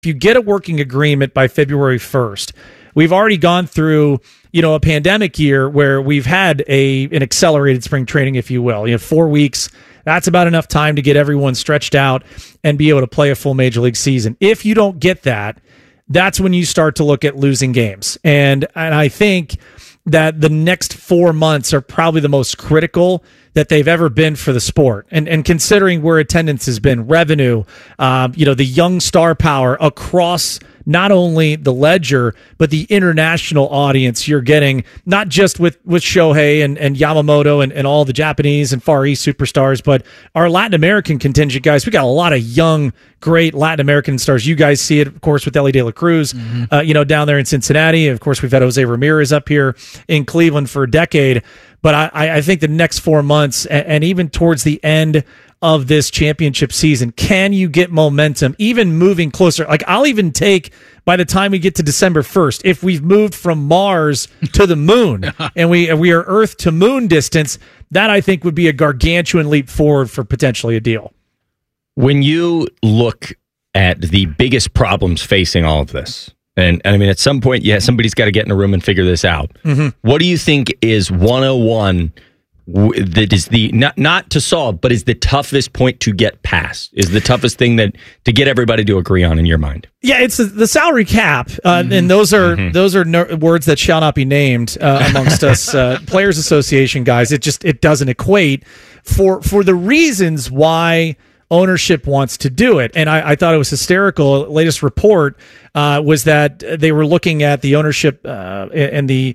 if you get a working agreement by February 1st, we've already gone through, a pandemic year where we've had an accelerated spring training, if you will. 4 weeks. That's about enough time to get everyone stretched out and be able to play a full Major League season. If you don't get that, that's when you start to look at losing games. And I think that the next 4 months are probably the most critical that they've ever been for the sport. And considering where attendance has been, revenue, the young star power across not only the ledger, but the international audience you're getting, not just with Shohei and Yamamoto and all the Japanese and Far East superstars, but our Latin American contingent guys. We got a lot of young, great Latin American stars. You guys see it, of course, with Ellie De La Cruz, down there in Cincinnati. Of course, we've had Jose Ramirez up here in Cleveland for a decade. But I think the next 4 months and even towards the end of this championship season, can you get momentum, even moving closer? Like, I'll even take, by the time we get to December 1st, if we've moved from Mars to the moon and we are Earth to moon distance, that I think would be a gargantuan leap forward for potentially a deal. When you look at the biggest problems facing all of this, and I mean, at some point, somebody's got to get in a room and figure this out. Mm-hmm. What do you think is 101 that is the not to solve, but is the toughest point to get past? Is the toughest thing to get everybody to agree on in your mind? Yeah, it's the salary cap, and those are words that shall not be named amongst us Players Association guys. It doesn't equate for the reasons why ownership wants to do it. And I thought it was hysterical. Latest report was that they were looking at the ownership and the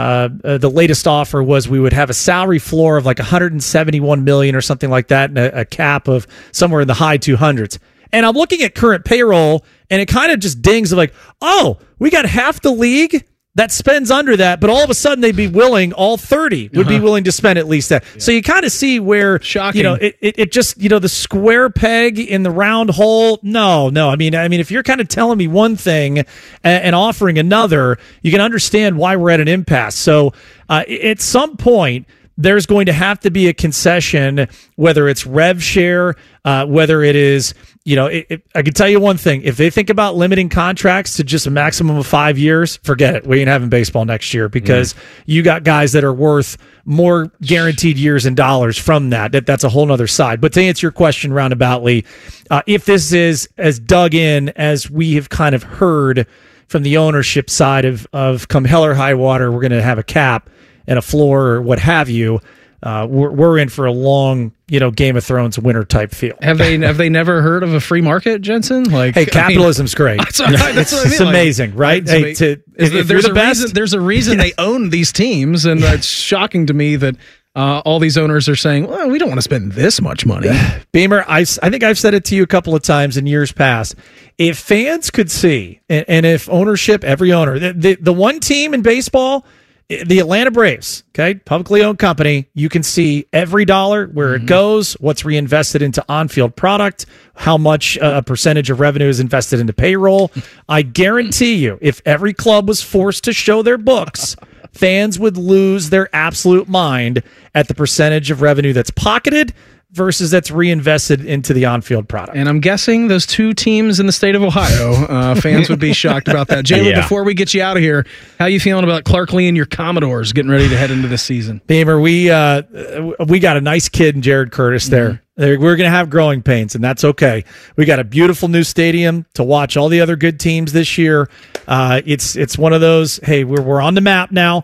latest offer was we would have a salary floor of like $171 million or something like that, and a cap of somewhere in the high 200s. And I'm looking at current payroll, and it kind of just dings of like, oh, we got half the league that spends under that, but all of a sudden they'd be willing, all 30 would be willing to spend at least that. Yeah. So you kind of see where, shocking. It just, the square peg in the round hole. No. I mean, if you're kind of telling me one thing and offering another, you can understand why we're at an impasse. So at some point, there's going to have to be a concession, whether it's rev share, whether it is, I can tell you one thing. If they think about limiting contracts to just a maximum of 5 years, forget it. We ain't having baseball next year because you got guys that are worth more guaranteed years in dollars from that. That's a whole nother side. But to answer your question roundaboutly, if this is as dug in as we have kind of heard from the ownership side of come hell or high water, we're going to have a cap and a floor or what have you, we're in for a long, Game of Thrones winter type feel. Have they never heard of a free market, Jensen? Hey, capitalism's great. That's what I mean. It's amazing, right? There's a reason they own these teams, and it's shocking to me that all these owners are saying, well, we don't want to spend this much money. Beamer, I think I've said it to you a couple of times in years past. If fans could see, and if ownership, every owner, the one team in baseball, the Atlanta Braves, okay, publicly owned company, you can see every dollar, where it goes, what's reinvested into on-field product, how much a percentage of revenue is invested into payroll. I guarantee you, if every club was forced to show their books, fans would lose their absolute mind at the percentage of revenue that's pocketed versus that's reinvested into the on-field product. And I'm guessing those two teams in the state of Ohio, fans would be shocked about that. Jalen, before we get you out of here, how you feeling about Clark Lee and your Commodores getting ready to head into this season? Beamer, we got a nice kid in Jared Curtis there. We're going to have growing pains, and that's okay. We got a beautiful new stadium to watch all the other good teams this year. It's one of those, hey, we're on the map now.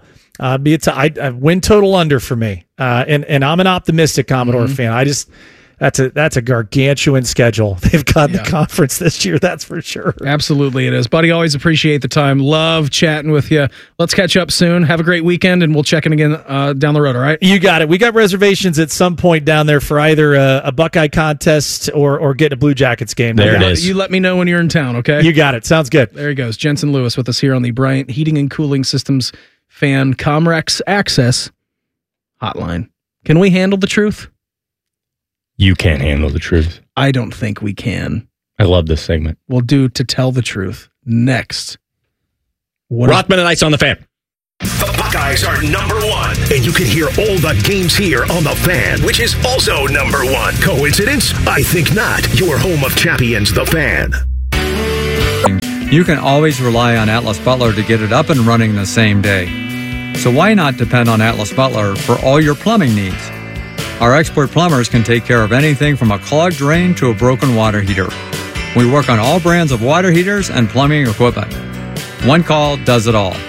Win total under for me, and I'm an optimistic Commodore fan. That's a gargantuan schedule they've got the conference this year. That's for sure. Absolutely, it is, buddy. Always appreciate the time. Love chatting with you. Let's catch up soon. Have a great weekend, and we'll check in again down the road. All right, you got it. We got reservations at some point down there for either a Buckeye contest or getting a Blue Jackets game. There it is. You let me know when you're in town. Okay, you got it. Sounds good. There he goes, Jensen Lewis, with us here on the Bryant Heating and Cooling Systems Fan Comrex Access Hotline. Can we handle the truth? You can't handle the truth. I don't think we can. I love this segment. We'll do To Tell the Truth next. Rothman and Ice on the Fan. The Buckeyes are number one, and you can hear all the games here on the Fan, which is also number one. Coincidence? I think not. Your home of champions, the Fan. You can always rely on Atlas Butler to get it up and running the same day. So why not depend on Atlas Butler for all your plumbing needs? Our expert plumbers can take care of anything from a clogged drain to a broken water heater. We work on all brands of water heaters and plumbing equipment. One call does it all.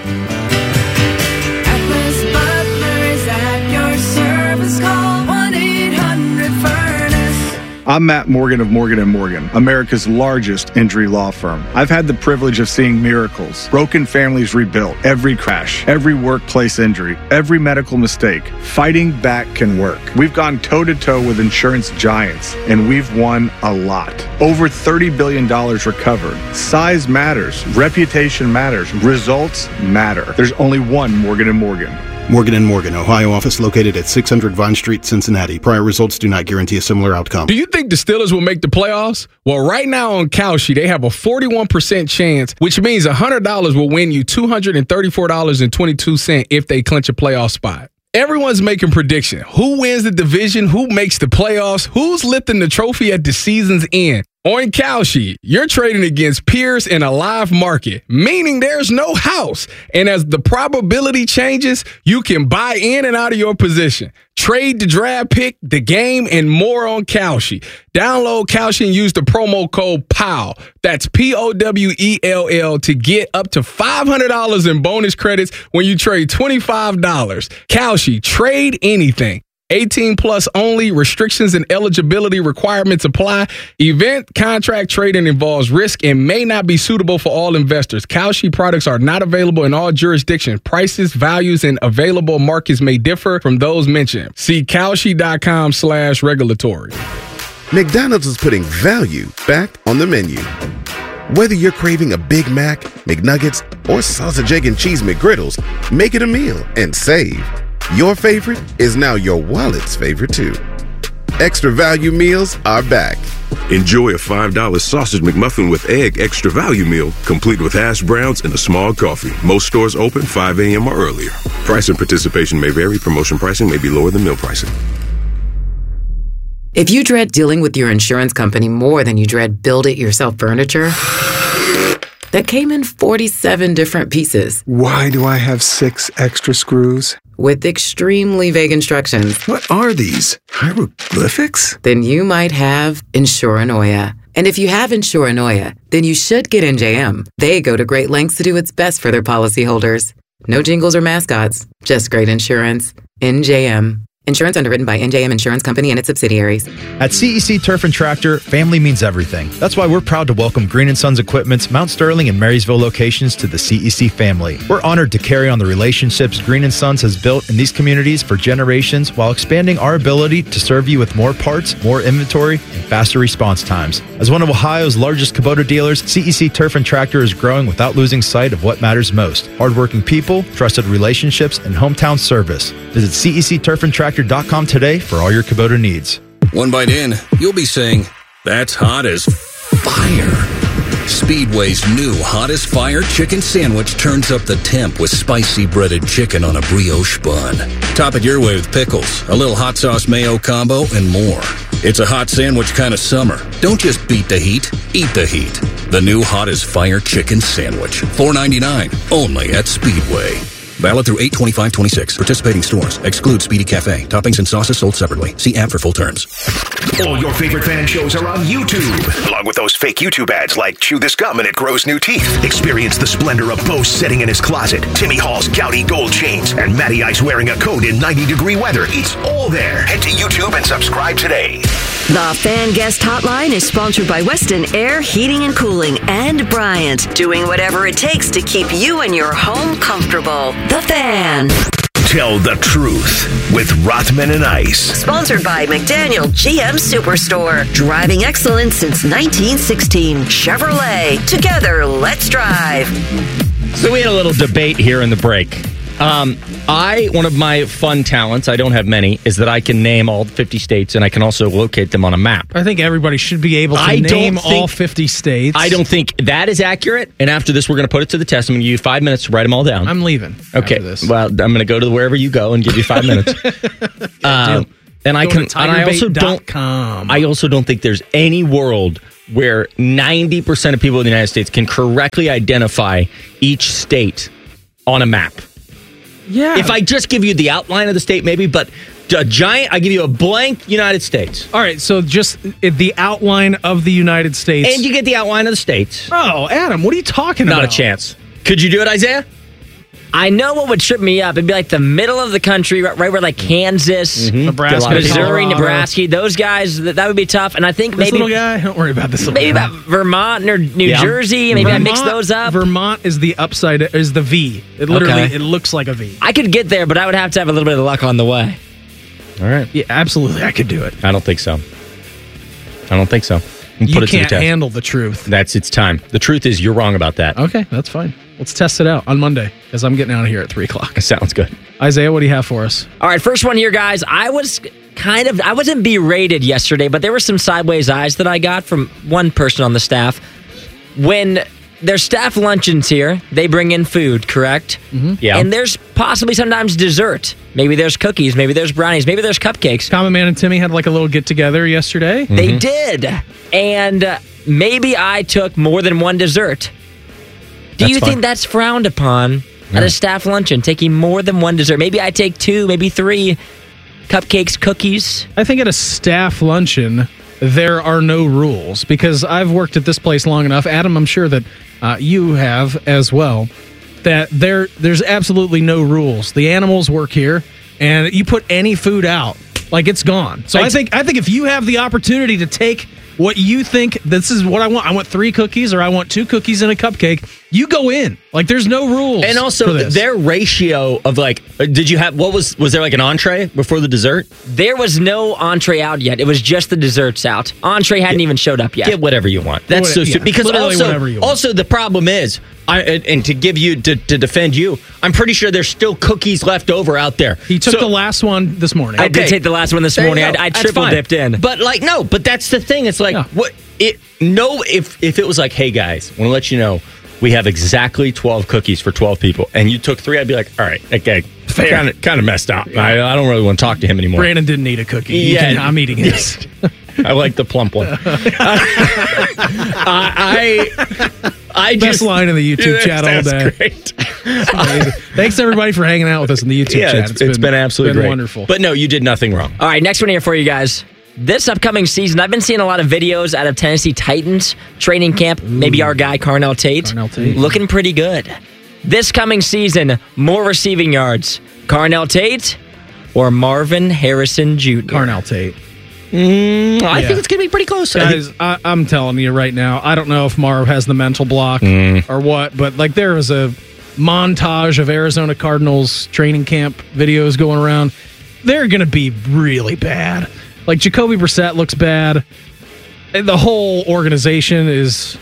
Atlas Butler is at your service. Call 1-800-FURNACE. I'm Matt Morgan of Morgan & Morgan, America's largest injury law firm. I've had the privilege of seeing miracles, broken families rebuilt, every crash, every workplace injury, every medical mistake. Fighting back can work. We've gone toe-to-toe with insurance giants, and we've won a lot. Over $30 billion recovered. Size matters. Reputation matters. Results matter. There's only one Morgan & Morgan. Morgan & Morgan, Ohio office located at 600 Vine Street, Cincinnati. Prior results do not guarantee a similar outcome. Do you think the Steelers will make the playoffs? Well, right now on Kalshi, they have a 41% chance, which means $100 will win you $234.22 if they clinch a playoff spot. Everyone's making prediction. Who wins the division? Who makes the playoffs? Who's lifting the trophy at the season's end? On Kalshi, you're trading against peers in a live market, meaning there's no house. And as the probability changes, you can buy in and out of your position. Trade the draft pick, the game, and more on Kalshi. Download Kalshi and use the promo code POWELL. That's POWELL to get up to $500 in bonus credits when you trade $25. Kalshi, trade anything. 18 plus only. Restrictions and eligibility requirements apply. Event contract trading involves risk and may not be suitable for all investors. Kalshi products are not available in all jurisdictions. Prices, values, and available markets may differ from those mentioned. See Kalshi.com/regulatory. McDonald's is putting value back on the menu. Whether you're craving a Big Mac, McNuggets, or sausage, egg, and cheese McGriddles, make it a meal and save. Your favorite is now your wallet's favorite too. Extra value meals are back. Enjoy a $5 sausage McMuffin with egg extra value meal, complete with hash browns and a small coffee. Most stores open 5 a.m. or earlier. Price and participation may vary. Promotion pricing may be lower than meal pricing. If you dread dealing with your insurance company more than you dread build-it-yourself furniture that came in 47 different pieces. Why do I have 6 extra screws? With extremely vague instructions. What are these? Hieroglyphics? Then you might have Insuranoia. And if you have Insuranoia, then you should get NJM. They go to great lengths to do what's best for their policyholders. No jingles or mascots, just great insurance. NJM. Insurance underwritten by NJM Insurance Company and its subsidiaries. At CEC Turf and Tractor, family means everything. That's why we're proud to welcome Green & Sons Equipment's Mount Sterling and Marysville locations to the CEC family. We're honored to carry on the relationships Green & Sons has built in these communities for generations while expanding our ability to serve you with more parts, more inventory, and faster response times. As one of Ohio's largest Kubota dealers, CEC Turf and Tractor is growing without losing sight of what matters most. Hardworking people, trusted relationships, and hometown service. Visit CECTurfandTractor.com today for all your Kubota needs. One bite in, you'll be saying, "That's hot as fire." Speedway's new Hot as Fire chicken sandwich turns up the temp with spicy breaded chicken on a brioche bun. Top it your way with pickles, a little hot sauce mayo combo, and more. It's a hot sandwich kind of summer. Don't just beat the heat, eat the heat. The new Hot as Fire chicken sandwich, $4.99, only at Speedway. Valid through 8/25/26. Participating stores. Exclude Speedy Cafe. Toppings and sauces sold separately. See app for full terms. All your favorite fan shows are on YouTube, along with those fake YouTube ads like Chew This Gum and It Grows New Teeth. Experience the splendor of Bo sitting in his closet, Timmy Hall's gouty gold chains, and Matty Ice wearing a coat in 90-degree weather. It's all there. Head to YouTube and subscribe today. The Fan Guest Hotline is sponsored by Weston Air Heating and Cooling and Bryant, doing whatever it takes to keep you and your home comfortable. The Fan. Tell the truth with Rothman and Ice. Sponsored by McDaniel GM Superstore. Driving excellence since 1916. Chevrolet. Together, let's drive. So we had a little debate here in the break. One of my fun talents, I don't have many, is that I can name all 50 states and I can also locate them on a map. I think everybody should be able to name all 50 states. I don't think that is accurate. And after this, we're going to put it to the test. I'm going to give you 5 minutes to write them all down. I'm leaving. Okay. Well, I'm going to go to wherever you go and give you 5 minutes. And I also don't think there's any world where 90% of people in the United States can correctly identify each state on a map. Yeah. If I just give you the outline of the state, maybe, but I give you a blank United States. All right, so just the outline of the United States. And you get the outline of the states. Oh, Adam, what are you talking about? Not a chance. Could you do it, Isaiah? I know what would trip me up. It'd be like the middle of the country, right where like Kansas, Nebraska, Missouri, Colorado. Nebraska. Those guys, that would be tough. And I think This maybe little guy, don't worry about this little maybe guy. about Vermont or New Jersey. Maybe I mix those up. Vermont is the upside, is the V. It literally, it looks like a V. I could get there, but I would have to have a little bit of luck on the way. All right. Yeah, absolutely, I could do it. I don't think so. You can't handle the truth. It's time. The truth is you're wrong about that. Okay, that's fine. Let's test it out on Monday, because I'm getting out of here at 3 o'clock. Sounds good. Isaiah, what do you have for us? All right, first one here, guys. I wasn't berated yesterday, but there were some sideways eyes that I got from one person on the staff. When there's staff luncheons here, they bring in food, correct? Mm-hmm. Yeah. And there's possibly sometimes dessert. Maybe there's cookies, maybe there's brownies, maybe there's cupcakes. Common Man and Timmy had like a little get-together yesterday. They did. And maybe I took more than one dessert. Do you think that's frowned upon at a staff luncheon, taking more than one dessert? Maybe I take 2, maybe 3 cupcakes, cookies. I think at a staff luncheon, there are no rules, because I've worked at this place long enough. Adam, I'm sure that you have as well, that there's absolutely no rules. The animals work here, and you put any food out, like it's gone. So I think if you have the opportunity to take what you think, this is what I want 3 cookies or I want 2 cookies and a cupcake, you go in. Like, there's no rules. And also, their ratio of did you have, was there like an entree before the dessert? There was no entree out yet. It was just the desserts out. Entree hadn't even showed up yet. Get whatever you want. That's so stupid. Because also the problem is, and to give you, to defend you, I'm pretty sure there's still cookies left over out there. He took the last one this morning. I did take the last one this morning. I triple dipped in. But but that's the thing. It's like, if it was like, hey guys, I want to let you know, we have exactly 12 cookies for 12 people, and you took 3, I'd be like, all right, okay, kind of messed up. Yeah. I don't really want to talk to him anymore. Brandon didn't need a cookie. Yeah, I'm eating his. I like the plump one. I Best line in the YouTube chat all day. Great. Thanks everybody for hanging out with us in the YouTube chat. It's been absolutely great. Wonderful. But no, you did nothing wrong. All right, next one here for you guys. This upcoming season, I've been seeing a lot of videos out of Tennessee Titans training camp. Maybe our guy, Carnell Tate. Looking pretty good. This coming season, more receiving yards. Carnell Tate or Marvin Harrison Jr.? Carnell Tate. I think it's going to be pretty close. Guys, I'm telling you right now, I don't know if Marv has the mental block or what, but like there was a montage of Arizona Cardinals training camp videos going around. They're going to be really bad. Like Jacoby Brissett looks bad. The whole organization is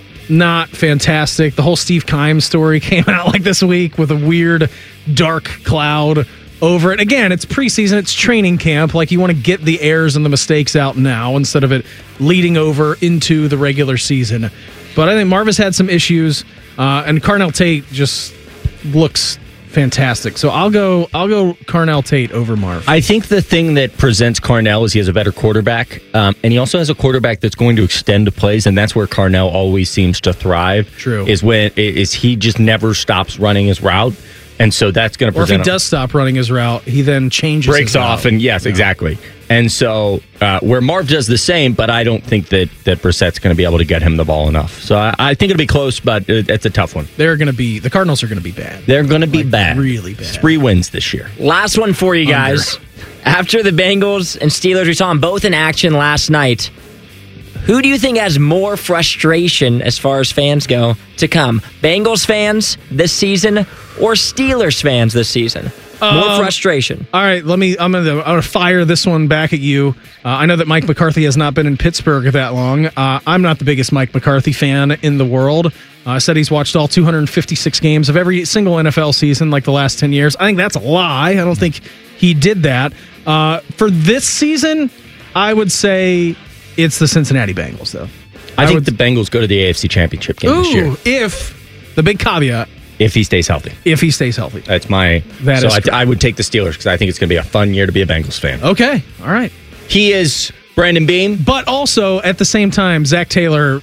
not fantastic. The whole Steve Keim story came out like this week with a weird dark cloud over it. Again, it's preseason, it's training camp. Like, you want to get the errors and the mistakes out now instead of it leading over into the regular season. But I think Marvis had some issues, and Carnell Tate just looks fantastic. So I'll go Carnell Tate over Marv. I think the thing that presents Carnell is he has a better quarterback, and he also has a quarterback that's going to extend the plays, and that's where Carnell always seems to thrive. True. Is he just never stops running his route. And so that's going to present. Or if he does stop running his route, he then changes breaks off, and exactly. And so where Marv does the same, but I don't think that Brissett's going to be able to get him the ball enough. So I think it'll be close, but it's a tough one. The Cardinals are going to be bad. They're going to be bad, really bad. 3 wins this year. Last one for you guys. After the Bengals and Steelers, we saw them both in action last night. Who do you think has more frustration as far as fans go to come? Bengals fans this season or Steelers fans this season? More frustration. All right, I'm gonna fire this one back at you. I know that Mike McCarthy has not been in Pittsburgh that long. I'm not the biggest Mike McCarthy fan in the world. Said he's watched all 256 games of every single NFL season like the last 10 years. I think that's a lie. I don't think he did that. For this season, I would say it's the Cincinnati Bengals, though. I think the Bengals go to the AFC Championship game this year. If the big caveat. If he stays healthy. That's my... I would take the Steelers because I think it's going to be a fun year to be a Bengals fan. Okay. All right. He is Brandon Beam. But also, at the same time, Zach Taylor...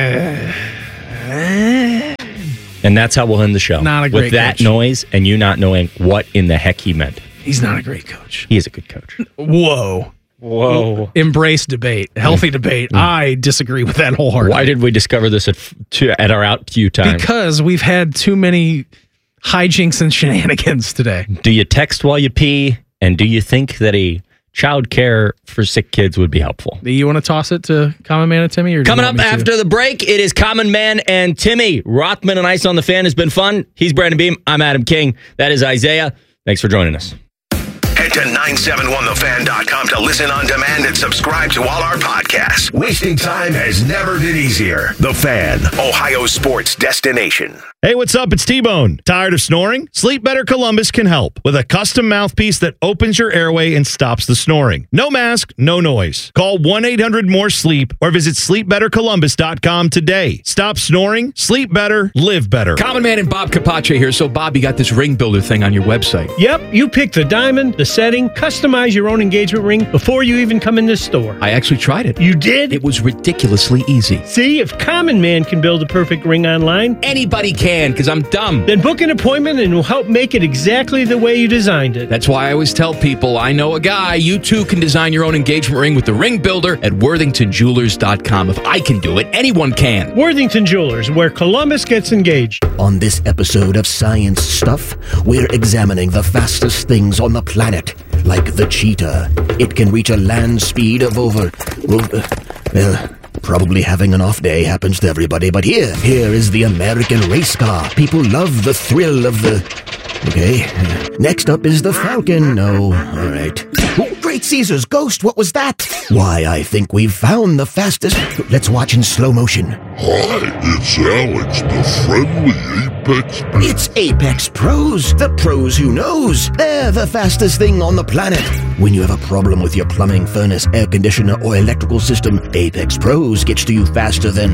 And that's how we'll end the show. Not a great With that coach. noise and you not knowing what in the heck he meant. He's not a great coach. He is a good coach. Whoa. Embrace debate. Healthy debate. I disagree with that wholeheartedly. Why did we discover this at our out to you time? Because we've had too many hijinks and shenanigans today. Do you text while you pee? And do you think that a child care for sick kids would be helpful? Do you want to toss it to Common Man and Timmy? Or Coming up after the break, it is Common Man and Timmy. Rothman and Ice on the Fan has been fun. He's Brandon Beam. I'm Adam King. That is Isaiah. Thanks for joining us. Head to 971thefan.com to listen on demand and subscribe to all our podcasts. Wasting time has never been easier. The Fan, Ohio sports destination. Hey, what's up? It's T-Bone. Tired of snoring? Sleep Better Columbus can help with a custom mouthpiece that opens your airway and stops the snoring. No mask, no noise. Call 1-800-MORE-SLEEP or visit sleepbettercolumbus.com today. Stop snoring, sleep better, live better. Common Man and Bob Capace here. So, Bob, you got this ring builder thing on your website. Yep, you pick the diamond, the setting, customize your own engagement ring before you even come in this store. I actually tried it. You did? It was ridiculously easy. See, if Common Man can build a perfect ring online, anybody can, because I'm dumb. Then book an appointment and we'll help make it exactly the way you designed it. That's why I always tell people, I know a guy. You too can design your own engagement ring with the ring builder at worthingtonjewelers.com. If I can do it, anyone can. Worthington Jewelers, where Columbus gets engaged. On this episode of Science Stuff, we're examining the fastest things on the planet, like the cheetah. It can reach a land speed of probably having an off day happens to everybody, but here is the American race car. People love the thrill of the... Okay. Next up is the Falcon. No, all right. Oh, Great Caesar's ghost, what was that? Why, I think we've found the fastest... Let's watch in slow motion. Hi, it's Alex, the friendly Apex Pro. It's Apex Pros, the pros who knows. They're the fastest thing on the planet. When you have a problem with your plumbing, furnace, air conditioner, or electrical system, Apex Pros gets to you faster than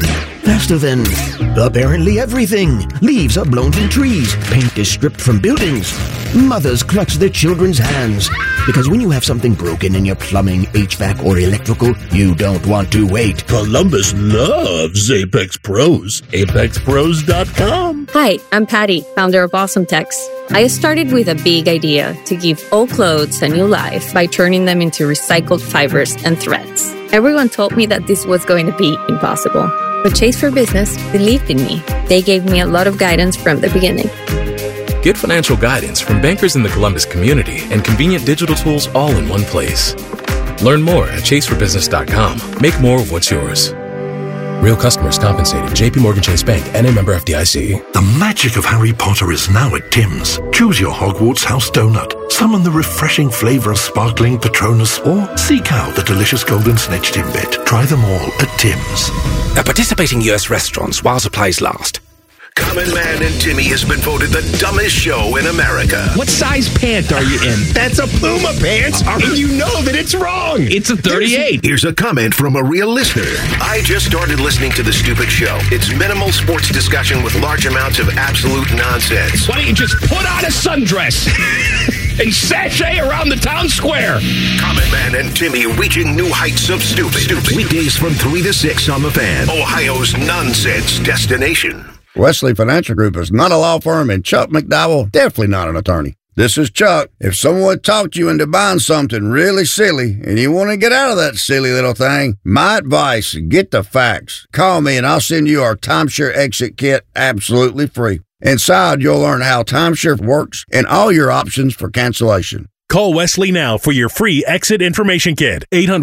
apparently everything. Leaves are blown from trees. Paint is stripped from buildings. Mothers clutch their children's hands. Because when you have something broken in your plumbing, HVAC, or electrical, you don't want to wait. Columbus loves Apex Pros. ApexPros.com. Hi, I'm Patty, founder of Awesome Tex. I started with a big idea to give old clothes a new life by turning them into recycled fibers and threads. Everyone told me that this was going to be impossible. But Chase for Business believed in me. They gave me a lot of guidance from the beginning. Get financial guidance from bankers in the Columbus community and convenient digital tools all in one place. Learn more at chaseforbusiness.com. Make more of what's yours. Real customers compensated. JP Morgan Chase Bank, NA member FDIC. The magic of Harry Potter is now at Tim's. Choose your Hogwarts house donut. Summon the refreshing flavor of sparkling Patronus, or seek out the delicious golden snitch Timbit. Try them all at Tim's. At participating U.S. restaurants while supplies last. Common Man and Timmy has been voted the dumbest show in America. What size pant are you in? That's a Puma pants, and you know that it's wrong. It's a 38. Here's a comment from a real listener. I just started listening to the stupid show. It's minimal sports discussion with large amounts of absolute nonsense. Why don't you just put on a sundress and sashay around the town square? Common Man and Timmy reaching new heights of stupid. Weekdays from 3 to 6 on The Fan, Ohio's nonsense destination. Wesley Financial Group is not a law firm, and Chuck McDowell definitely not an attorney. This is Chuck. If someone talked you into buying something really silly and you want to get out of that silly little thing, my advice, get the facts. Call me and I'll send you our timeshare exit kit absolutely free. Inside, you'll learn how timeshare works and all your options for cancellation. Call Wesley now for your free exit information kit.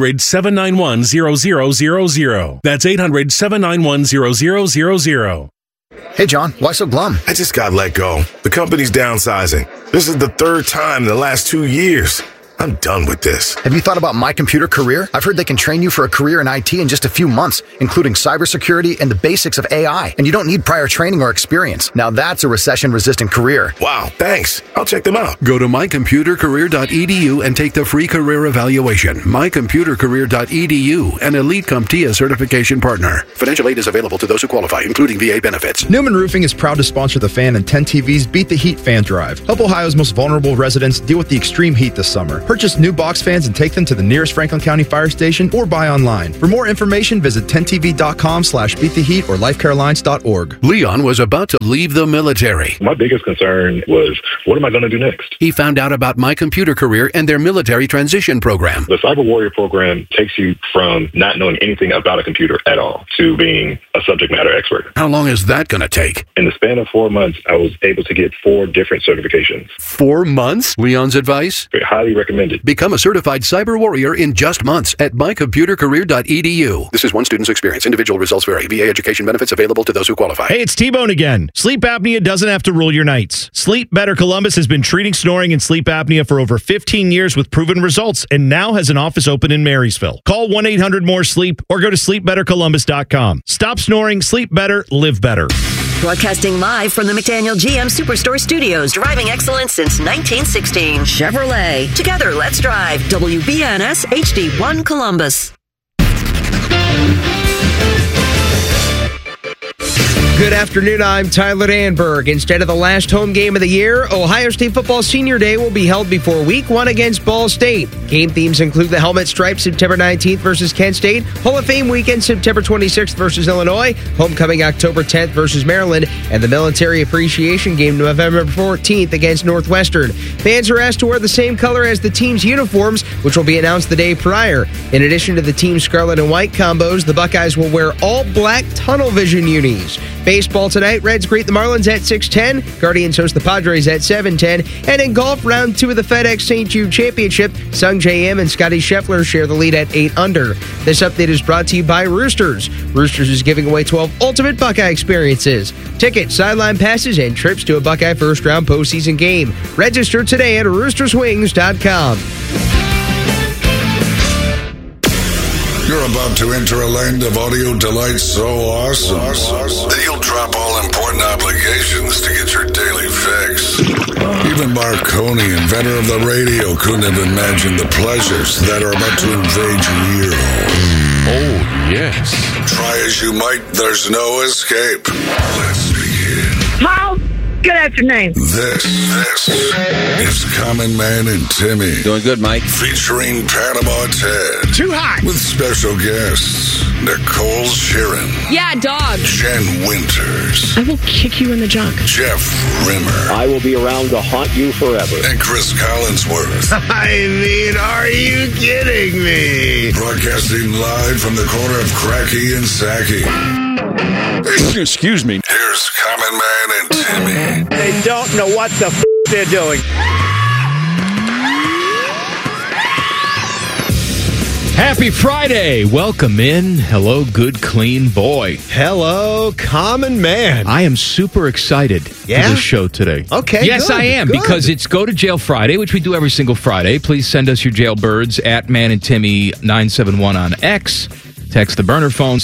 800-791-0000. That's 800-791-0000. Hey, John, why so glum? I just got let go. The company's downsizing. This is the third time in the last 2 years. I'm done with this. Have you thought about My Computer Career? I've heard they can train you for a career in IT in just a few months, including cybersecurity and the basics of AI. And you don't need prior training or experience. Now that's a recession-resistant career. Wow, thanks. I'll check them out. Go to mycomputercareer.edu and take the free career evaluation. Mycomputercareer.edu, an Elite CompTIA certification partner. Financial aid is available to those who qualify, including VA benefits. Newman Roofing is proud to sponsor The Fan and 10 TV's Beat the Heat Fan Drive. Help Ohio's most vulnerable residents deal with the extreme heat this summer. Purchase new box fans and take them to the nearest Franklin County Fire Station or buy online. For more information, visit 10tv.com/beattheheat or lifecarealliance.org. Leon was about to leave the military. My biggest concern was, what am I going to do next? He found out about My Computer Career and their military transition program. The Cyber Warrior program takes you from not knowing anything about a computer at all to being a subject matter expert. How long is that going to take? In the span of 4 months, I was able to get 4 different certifications. 4 months? Leon's advice? Highly recommended. Become a certified cyber warrior in just months at mycomputercareer.edu. This is one student's experience. Individual results vary. VA education benefits available to those who qualify. Hey, it's T-Bone again. Sleep apnea doesn't have to rule your nights. Sleep Better Columbus has been treating snoring and sleep apnea for over 15 years with proven results and now has an office open in Marysville. Call 1-800-MORE-SLEEP or go to sleepbettercolumbus.com. Stop snoring, sleep better, live better. Broadcasting live from the McDaniel GM Superstore Studios. Driving excellence since 1916. Chevrolet. Together, let's drive. WBNS HD1 Columbus. Good afternoon, I'm Tyler Danberg. Instead of the last home game of the year, Ohio State Football Senior Day will be held before Week 1 against Ball State. Game themes include the Helmet Stripe September 19th versus Kent State, Hall of Fame Weekend September 26th versus Illinois, Homecoming October 10th versus Maryland, and the Military Appreciation Game November 14th against Northwestern. Fans are asked to wear the same color as the team's uniforms, which will be announced the day prior. In addition to the team's scarlet and white combos, the Buckeyes will wear all black tunnel vision unis. Baseball tonight, Reds greet the Marlins at 6:10, Guardians host the Padres at 7:10, and in golf, round 2 of the FedEx St. Jude Championship, Sung J M and Scotty Scheffler share the lead at 8 under. This update is brought to you by Roosters. Roosters is giving away 12 ultimate Buckeye experiences. Tickets, sideline passes, and trips to a Buckeye first-round postseason game. Register today at roosterswings.com. You're about to enter a land of audio delight so awesome that you'll drop all important obligations to get your daily fix. Even Marconi, inventor of the radio, couldn't have imagined the pleasures that are about to invade your ear hole. Oh, yes. Try as you might, there's no escape. Let's begin. Miles, good afternoon. This is Common Man and Timmy. Doing good, Mike. Featuring Panama Ted. Too hot. With special guests, Nicole Sheeran. Yeah, dog. Jen Winters. I will kick you in the junk. Jeff Rimmer. I will be around to haunt you forever. And Chris Collinsworth. I mean, are you kidding me? Broadcasting live from the corner of Cracky and Sacky. Excuse me. Here's Common Man and Timmy. They don't know what the they're doing. Happy Friday. Welcome in. Hello, good, clean boy. Hello, Common Man. I am super excited for this show today. Okay, yes, good, I am, good. because it's Go to Jail Friday, which we do every single Friday. Please send us your jailbirds at Man and Timmy 971 on X. Text the burner phone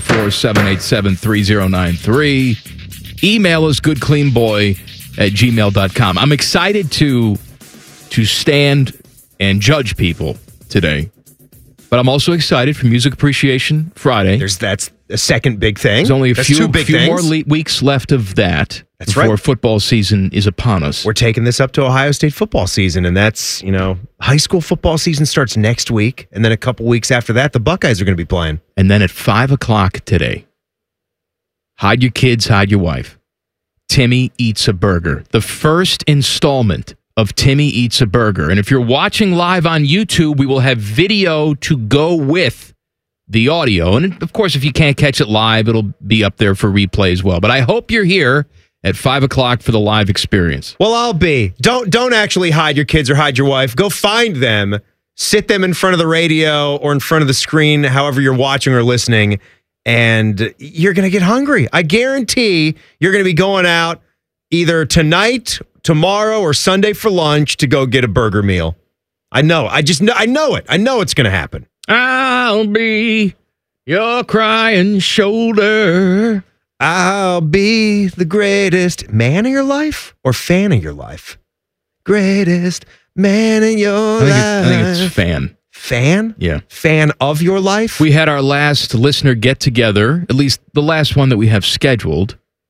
614-787-3093. Email us goodcleanboy@gmail.com. I'm excited to stand and judge people today. But I'm also excited for Music Appreciation Friday. That's a second big thing. There's only a few more things. weeks left of that before football season is upon us. We're taking this up to Ohio State football season, and that's, high school football season starts next week, and then a couple weeks after that, the Buckeyes are going to be playing. And then at 5 o'clock today, hide your kids, hide your wife. Timmy Eats a Burger. The first installment of Timmy Eats a Burger. And if you're watching live on YouTube, we will have video to go with the audio. And of course, if you can't catch it live, it'll be up there for replay as well. But I hope you're here at 5 o'clock for the live experience. Well, I'll be. Don't actually hide your kids or hide your wife. Go find them, sit them in front of the radio or in front of the screen, however you're watching or listening, and you're going to get hungry. I guarantee you're going to be going out either tonight, tomorrow, or Sunday for lunch to go get a burger meal. I know. I know it. I know it's going to happen. I'll be your crying shoulder. I'll be the greatest man of your life or fan of your life? Greatest man in your life. I think it's fan. Fan? Yeah. Fan of your life? We had our last listener get-together, at least the last one that we have scheduled,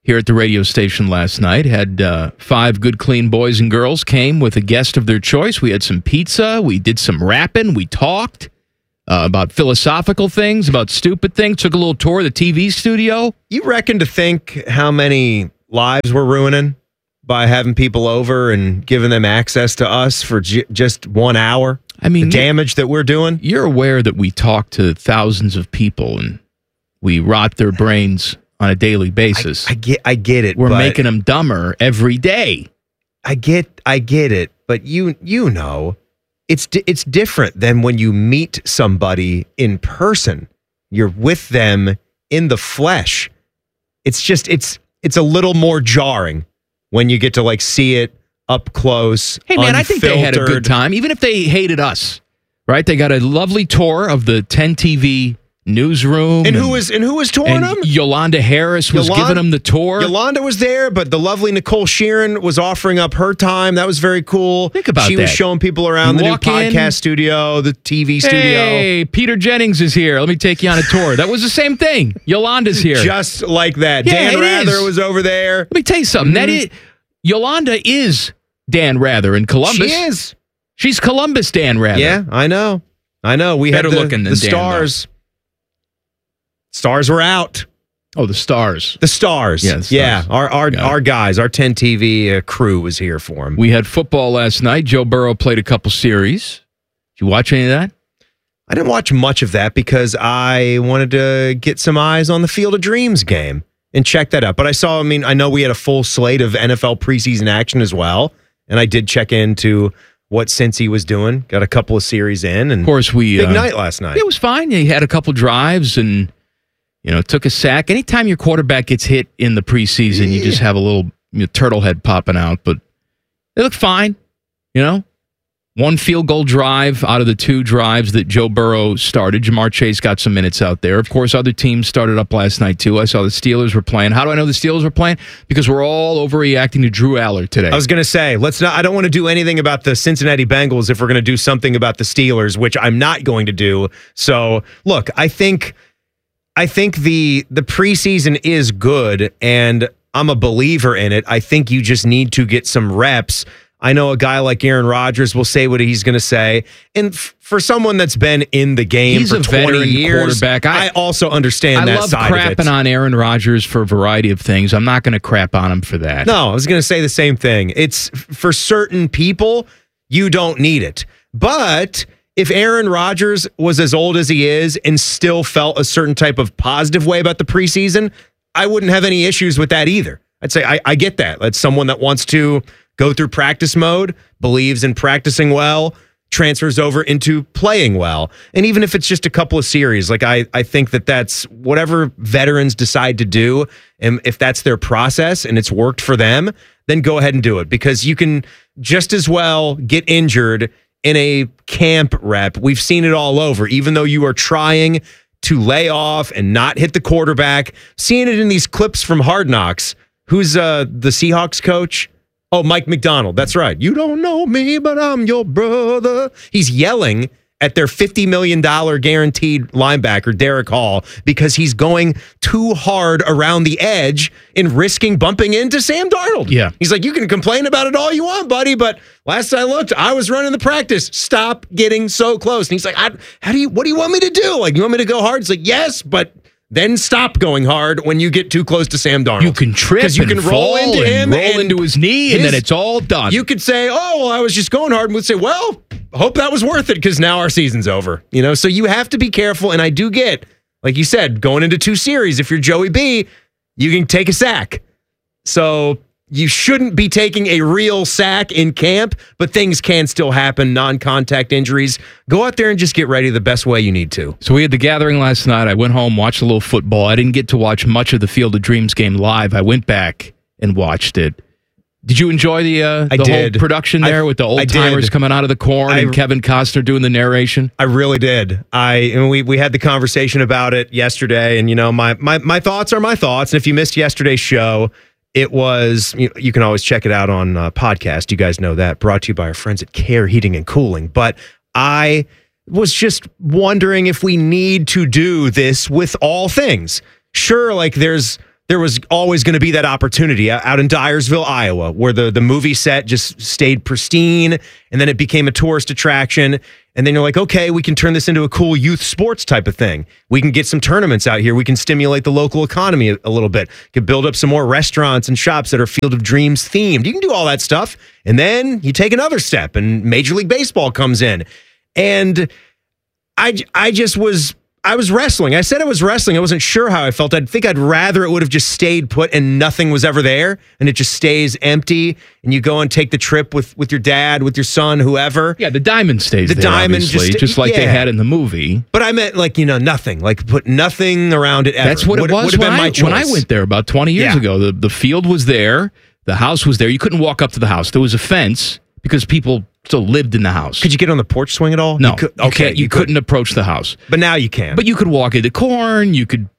here at the radio station last night. Had 5 good, clean boys and girls came with a guest of their choice. We had some pizza. We did some rapping. We talked about philosophical things, about stupid things. Took a little tour of the TV studio. You reckon to think how many lives we're ruining by having people over and giving them access to us for just 1 hour? I mean, the damage that we're doing? You're aware that we talk to thousands of people and we rot their brains on a daily basis. I get it. We're making them dumber every day. I get it, but you know, it's different than when you meet somebody in person. You're with them in the flesh. It's just it's a little more jarring when you get to like see it up close. Hey man, unfiltered. I think they had a good time, even if they hated us. Right? They got a lovely tour of the 10 TV newsroom. And who was touring them? Yolanda Harris was giving them the tour. Yolanda was there, but the lovely Nicole Sheeran was offering up her time. That was very cool. Think about that. She was showing people around the new podcast studio, the TV studio. Hey, Peter Jennings is here. Let me take you on a tour. That was the same thing. Yolanda's here. Just like that. Yeah, Dan Rather was over there. Let me tell you something. That is, Yolanda is Dan Rather in Columbus. She is. She's Columbus Dan Rather. Yeah, I know. We Better had looking than the Dan, stars. Though. Stars were out. Oh, the stars. The stars. Yeah, the stars. Yeah. Our guys, our 10 TV crew was here for them. We had football last night. Joe Burrow played a couple series. Did you watch any of that? I didn't watch much of that because I wanted to get some eyes on the Field of Dreams game and check that out. But I know we had a full slate of NFL preseason action as well. And I did check into what Cincy was doing. Got a couple of series in. And of course, big night last night. It was fine. He had a couple drives and took a sack. Anytime your quarterback gets hit in the preseason, you just have a little turtle head popping out. But they look fine. 1 field goal drive out of the 2 drives that Joe Burrow started. Jamar Chase got some minutes out there. Of course, other teams started up last night, too. I saw the Steelers were playing. How do I know the Steelers were playing? Because we're all overreacting to Drew Aller today. I was going to say, I don't want to do anything about the Cincinnati Bengals if we're going to do something about the Steelers, which I'm not going to do. So, look, I think the preseason is good, and I'm a believer in it. I think you just need to get some reps. I know a guy like Aaron Rodgers will say what he's going to say. And for someone that's been in the game he's for a 20 veteran years, quarterback. I also understand that side of it. I love crapping on Aaron Rodgers for a variety of things. I'm not going to crap on him for that. No, I was going to say the same thing. It's for certain people, you don't need it. But if Aaron Rodgers was as old as he is and still felt a certain type of positive way about the preseason, I wouldn't have any issues with that either. I'd say I get that. That's someone that wants to go through practice mode, believes in practicing well, transfers over into playing well. And even if it's just a couple of series, like I think that's whatever veterans decide to do. And if that's their process and it's worked for them, then go ahead and do it, because you can just as well get injured in a camp rep. We've seen it all over. Even though you are trying to lay off and not hit the quarterback, seeing it in these clips from Hard Knocks. Who's the Seahawks coach? Oh, Mike McDonald. That's right. You don't know me, but I'm your brother. He's yelling at their $50 million guaranteed linebacker, Derek Hall, because he's going too hard around the edge and risking bumping into Sam Darnold. Yeah. He's like, you can complain about it all you want, buddy, but last I looked, I was running the practice. Stop getting so close. And he's like, what do you want me to do? Like, you want me to go hard? It's like, yes, but then stop going hard when you get too close to Sam Darnold. You can trip because you and can fall roll into him, roll into his knee, and then it's all done. You could say, "Oh, well, I was just going hard," and we'd say, "Well, hope that was worth it because now our season's over." So you have to be careful. And I do get, like you said, going into 2 series. If you're Joey B, you can take a sack. So you shouldn't be taking a real sack in camp, but things can still happen, non-contact injuries. Go out there and just get ready the best way you need to. So we had the gathering last night. I went home, watched a little football. I didn't get to watch much of the Field of Dreams game live. I went back and watced it. Did you enjoy the whole production there with the old-timers coming out of the corn and Kevin Costner doing the narration? I really did. We had the conversation about it yesterday, and my thoughts are my thoughts. And if you missed yesterday's show, it was, you can always check it out on podcast. You guys know that. Brought to you by our friends at Care Heating and Cooling. But I was just wondering if we need to do this with all things. Sure, like there's there was always going to be that opportunity out in Dyersville, Iowa, where the movie set just stayed pristine, and then it became a tourist attraction. And then you're like, okay, we can turn this into a cool youth sports type of thing. We can get some tournaments out here. We can stimulate the local economy a little bit. Can build up some more restaurants and shops that are Field of Dreams themed. You can do all that stuff. And then you take another step, and Major League Baseball comes in. And I was wrestling. I said I was wrestling. I wasn't sure how I felt. I think I'd rather it would have just stayed put and nothing was ever there, and it just stays empty, and you go and take the trip with your dad, with your son, whoever. Yeah, the diamond stays there, diamond obviously, just like they had in the movie. But I meant nothing. Like put nothing around it ever. That's what it was when I went there about 20 years ago. The field was there. The house was there. You couldn't walk up to the house. There was a fence because people still lived in the house. Could you get on the porch swing at all? No. You couldn't approach the house. But now you can. But you could walk into corn. You could,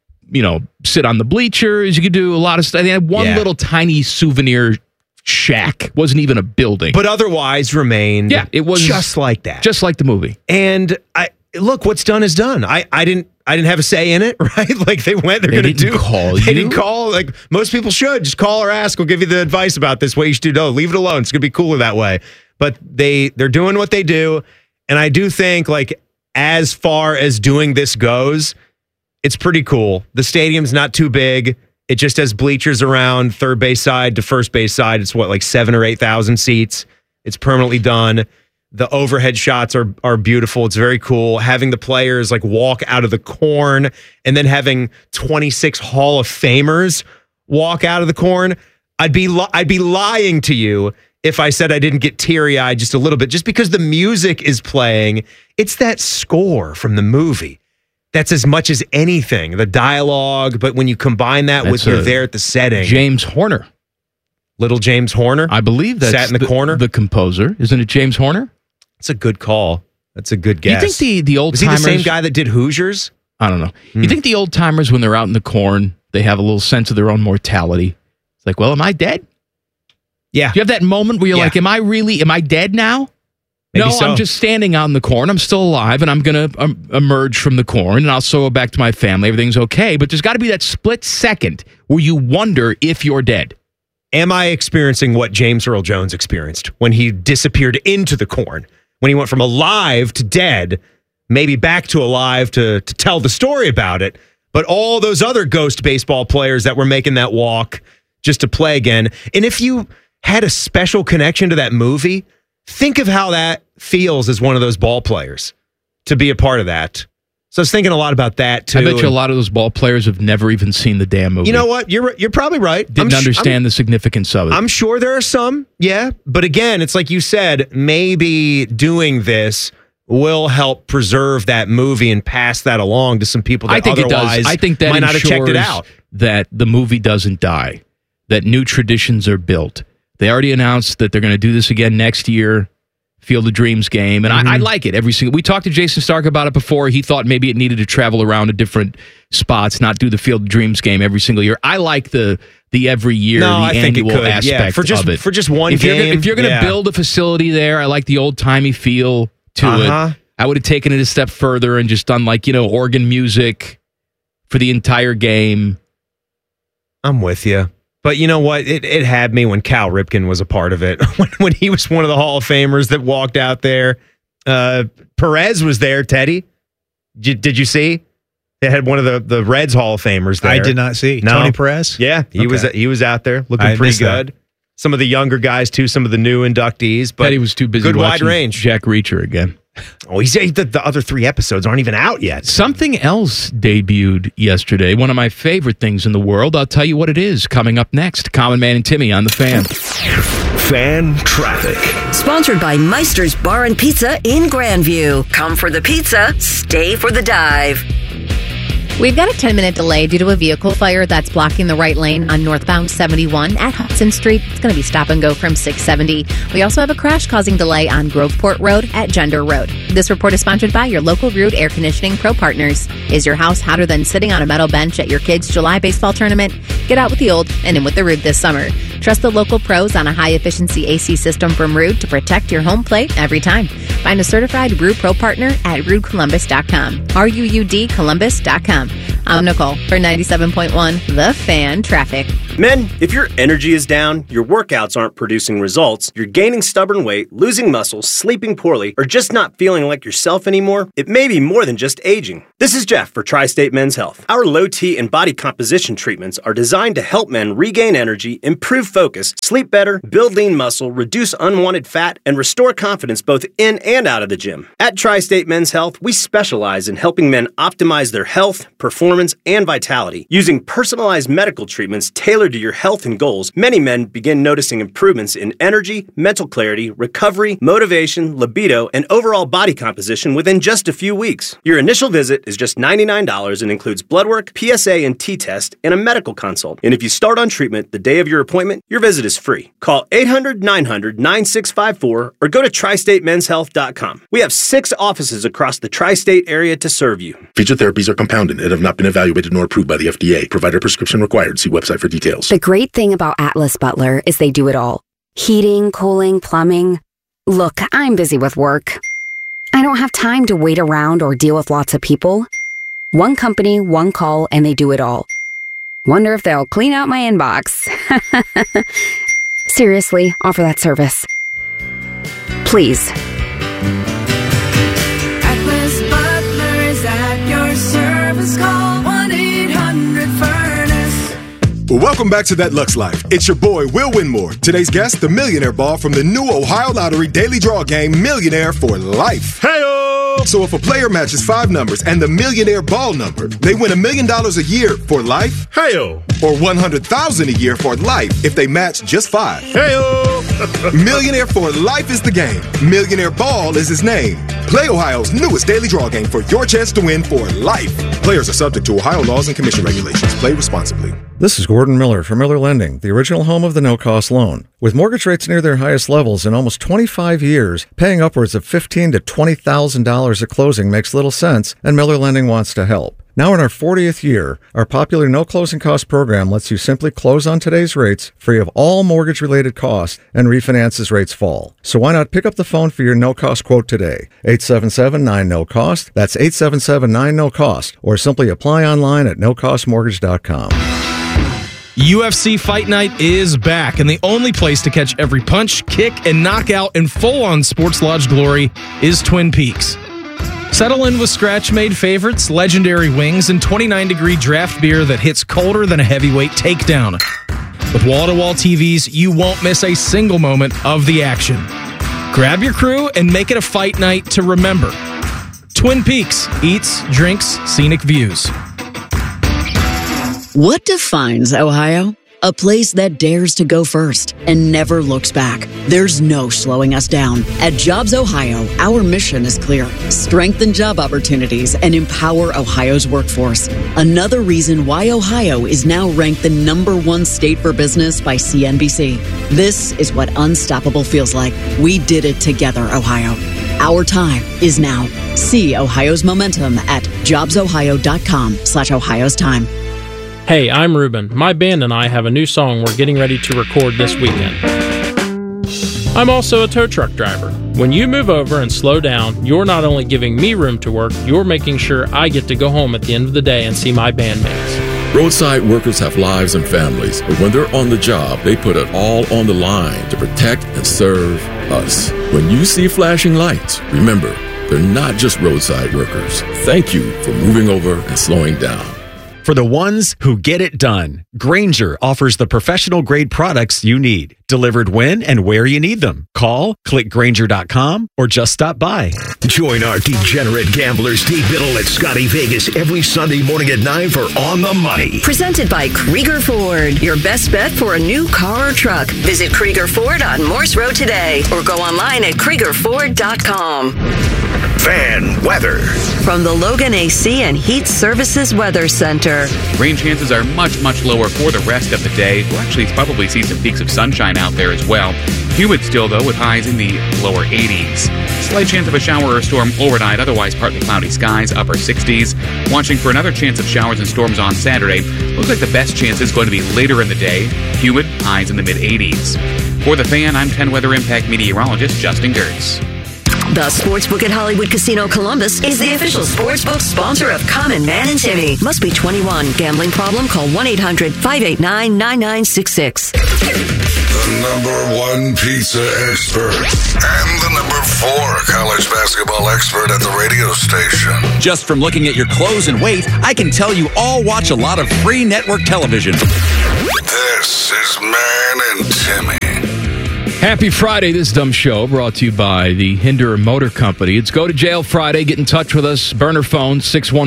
sit on the bleachers. You could do a lot of stuff. They had one little tiny souvenir shack. Wasn't even a building. But otherwise remained it was just like that. Just like the movie. And look, what's done is done. I didn't have a say in it, right? Like they went, they're going to do. They didn't call. Like most people should. Just call or ask. We'll give you the advice about this. What you should do. No, leave it alone. It's going to be cooler that way. But they're doing what they do. And I do think, like, as far as doing this goes, it's pretty cool. The stadium's not too big. It just has bleachers around third base side to first base side. It's what, like 7,000 or 8,000 seats. It's permanently done. The overhead shots are beautiful. It's very cool. Having the players like walk out of the corn and then having 26 Hall of Famers walk out of the corn. I'd be lying to you if I said I didn't get teary-eyed just a little bit, just because the music is playing. It's that score from the movie. That's as much as anything. The dialogue, but when you combine that with you're there at the setting. James Horner. Little James Horner? I believe that's sat in the corner. The composer. Isn't it James Horner? It's a good call. That's a good guess. You think the old timers... Was he the same guy that did Hoosiers? I don't know. You think the old timers, when they're out in the corn, they have a little sense of their own mortality? It's like, well, am I dead? Yeah. Do you have that moment where you're like, am I dead now? Maybe no, so. I'm just standing out in the corn. I'm still alive, and I'm going to emerge from the corn, and I'll go back to my family. Everything's okay. But there's got to be that split second where you wonder if you're dead. Am I experiencing what James Earl Jones experienced when he disappeared into the corn? When he went from alive to dead, maybe back to alive to tell the story about it. But all those other ghost baseball players that were making that walk just to play again. And if you had a special connection to that movie, think of how that feels as one of those ball players to be a part of that. So I was thinking a lot about that too. I bet you a lot of those ball players have never even seen the damn movie. You know what? You're probably right. Didn't understand the significance of it. I'm sure there are some, yeah. But again, it's like you said, maybe doing this will help preserve that movie and pass that along to some people that I think otherwise it does. I think that might not have checked it out. That the movie doesn't die, that new traditions are built. They already announced that they're going to do this again next year. Field of Dreams game, and I like it every single. We talked to Jason Stark about it before. He thought maybe it needed to travel around to different spots, not do the Field of Dreams game every single year. I like the every year, I think annual aspect of it. For just one game. If you're going to build a facility there, I like the old timey feel to it. I would have taken it a step further and just done organ music for the entire game. I'm with you. But you know what? It had me when Cal Ripken was a part of it. when he was one of the Hall of Famers that walked out there. Perez was there, Teddy. Did you see? They had one of the Reds Hall of Famers there. I did not see. No. Tony Perez? Yeah, he was out there looking pretty good. Some of the younger guys, too, some of the new inductees. But Teddy was too busy good watching wide range. Jack Reacher again. Oh, the other 3 episodes aren't even out yet. Something else debuted yesterday. One of my favorite things in the world. I'll tell you what it is coming up next. Common Man and Timmy on The Fan. Fan Traffic. Sponsored by Meister's Bar and Pizza in Grandview. Come for the pizza, stay for the dive. We've got a 10-minute delay due to a vehicle fire that's blocking the right lane on northbound 71 at Hudson Street. It's going to be stop and go from 670. We also have a crash causing delay on Groveport Road at Gender Road. This report is sponsored by your local Rude Air Conditioning Pro Partners. Is your house hotter than sitting on a metal bench at your kids' July baseball tournament? Get out with the old and in with the Rude this summer. Trust the local pros on a high-efficiency AC system from Rude to protect your home plate every time. Find a certified Rude Pro Partner at RudeColumbus.com. RUUD Columbus.com. I'm Nicole for 97.1 The Fan Traffic. Men, if your energy is down, your workouts aren't producing results, you're gaining stubborn weight, losing muscle, sleeping poorly, or just not feeling like yourself anymore, it may be more than just aging. This is Jeff for Tri-State Men's Health. Our low T and body composition treatments are designed to help men regain energy, improve focus, sleep better, build lean muscle, reduce unwanted fat, and restore confidence both in and out of the gym. At Tri-State Men's Health, we specialize in helping men optimize their health, performance, and vitality. Using personalized medical treatments tailored to your health and goals, many men begin noticing improvements in energy, mental clarity, recovery, motivation, libido, and overall body composition within just a few weeks. Your initial visit is just $99 and includes blood work, PSA and T-test, and a medical consult. And if you start on treatment the day of your appointment, your visit is free. Call 800-900-9654 or go to tristatemenshealth.com. We have 6 offices across the tri-state area to serve you. Feature therapies are compounded and have not been evaluated nor approved by the FDA. Provider prescription required. See website for details. The great thing about Atlas Butler is they do it all. Heating, cooling, plumbing. Look, I'm busy with work. I don't have time to wait around or deal with lots of people. One company, one call, and they do it all. Wonder if they'll clean out my inbox. Seriously, offer that service. Please. Atlas Butler is at your service. Call 1-800-FURNACE. Well, welcome back to That Lux Life. It's your boy, Will Winmore. Today's guest, the Millionaire Ball from the new Ohio Lottery Daily Draw game, Millionaire for Life. Hey-o! So if a player matches 5 numbers and the Millionaire Ball number, they win $1 million a year for life. Hey-o! Or $100,000 a year for life if they match just 5. Hey-o! Millionaire for Life is the game. Millionaire Ball is his name. Play Ohio's newest daily draw game for your chance to win for life. Players are subject to Ohio laws and commission regulations. Play responsibly. This is Gordon Miller from Miller Lending, the original home of the no-cost loan. With mortgage rates near their highest levels in almost 25 years, paying upwards of $15,000 to $20,000 at closing makes little sense, and Miller Lending wants to help. Now in our 40th year, our popular no closing cost program lets you simply close on today's rates, free of all mortgage-related costs, and refinance as rates fall. So why not pick up the phone for your no-cost quote today? 877-9-NO-COST. That's 877-9-NO-COST. Or simply apply online at nocostmortgage.com. UFC Fight Night is back, and the only place to catch every punch, kick, and knockout in full-on Sports Lodge glory is Twin Peaks. Settle in with scratch-made favorites, legendary wings, and 29-degree draft beer that hits colder than a heavyweight takedown. With wall-to-wall TVs, you won't miss a single moment of the action. Grab your crew and make it a fight night to remember. Twin Peaks, eats, drinks, scenic views. What defines Ohio? A place that dares to go first and never looks back. There's no slowing us down. At Jobs Ohio, our mission is clear. Strengthen job opportunities and empower Ohio's workforce. Another reason why Ohio is now ranked the #1 state for business by CNBC. This is what unstoppable feels like. We did it together, Ohio. Our time is now. See Ohio's momentum at jobsohio.com/Ohio's time. Hey, I'm Ruben. My band and I have a new song we're getting ready to record this weekend. I'm also a tow truck driver. When you move over and slow down, you're not only giving me room to work, you're making sure I get to go home at the end of the day and see my bandmates. Roadside workers have lives and families, but when they're on the job, they put it all on the line to protect and serve us. When you see flashing lights, remember, they're not just roadside workers. Thank you for moving over and slowing down. For the ones who get it done, Grainger offers the professional-grade products you need, delivered when and where you need them. Call, click Grainger.com, or just stop by. Join our degenerate gamblers Dave Biddle at Scotty Vegas every Sunday morning at 9 for On the Money. Presented by Krieger Ford, your best bet for a new car or truck. Visit Krieger Ford on Morse Road today or go online at KriegerFord.com. Fan weather. From the Logan AC and Heat Services Weather Center. Rain chances are much, much lower for the rest of the day. We'll actually probably see some peaks of sunshine out there as well. Humid still, though, with highs in the lower 80s. Slight chance of a shower or storm overnight, otherwise partly cloudy skies, upper 60s. Watching for another chance of showers and storms on Saturday. Looks like the best chance is going to be later in the day. Humid, highs in the mid-80s. For the Fan, I'm 10 Weather Impact meteorologist Justin Gertz. The Sportsbook at Hollywood Casino Columbus is the official sportsbook sponsor of Common Man and Timmy. Must be 21. Gambling problem? Call 1-800-589-9966. The #1 pizza expert and the #4 college basketball expert at the radio station. Just from looking at your clothes and weight, I can tell you all watch a lot of free network television. This is Man and Timmy. Happy Friday, this dumb show brought to you by the Hinder Motor Company. It's Go to Jail Friday. Get in touch with us. Burner phone,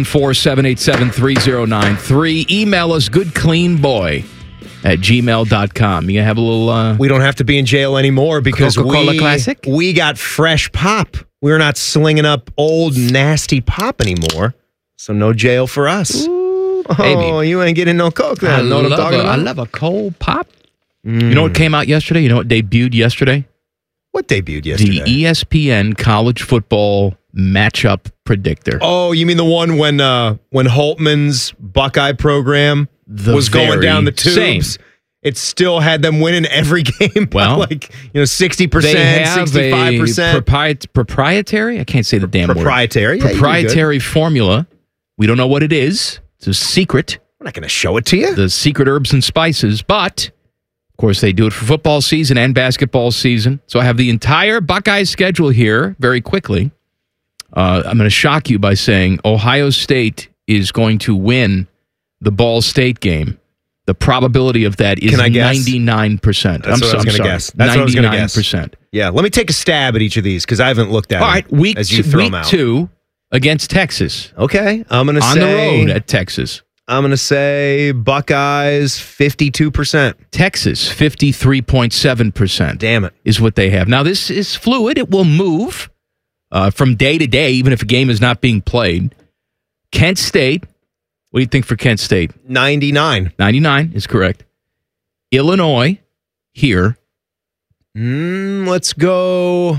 614-787-3093. Email us, goodcleanboy@gmail.com. You have a little... We don't have to be in jail anymore because Coca-Cola Classic? We got fresh pop. We're not slinging up old, nasty pop anymore. So no jail for us. Ooh, oh, baby. You ain't getting no Coke then. Know what I'm talking about? I love a cold pop. You know what came out yesterday? You know what debuted yesterday? What debuted yesterday? The ESPN college football matchup predictor. Oh, you mean the one when Holtman's Buckeye program was going down the tubes? Same. It still had them winning every game by 60%, 65%. Proprietary? I can't say the damn proprietary. word. Proprietary formula. We don't know what it is. It's a secret. We're not going to show it to you. The secret herbs and spices, but... Of course, they do it for football season and basketball season. So I have the entire Buckeye schedule here very quickly. I'm going to shock you by saying Ohio State is going to win the Ball State game. The probability of that is 99%. That's what I was going to guess. That's 99%. What I was going to guess. Yeah, let me take a stab at each of these because I haven't looked at All right, week as you throw them out. 2 against Texas. Okay, I'm going to say... On the road at Texas. I'm going to say Buckeyes 52%. Texas 53.7%. Damn it. Is what they have. Now, this is fluid. It will move from day to day, even if a game is not being played. Kent State. What do you think for Kent State? 99. 99 is correct. Illinois here. Let's go